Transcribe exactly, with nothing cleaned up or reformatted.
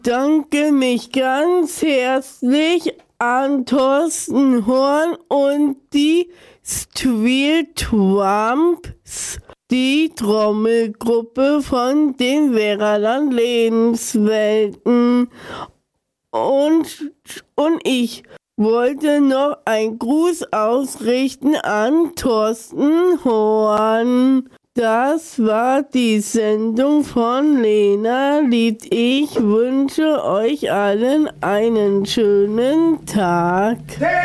danke mich ganz herzlich an Thorsten Horn und die Steel Trumps, die Trommelgruppe von den Werraland Lebenswelten. Und, und ich wollte noch einen Gruß ausrichten an Thorsten Horn. Das war die Sendung von Lena Lied. Ich wünsche euch allen einen schönen Tag.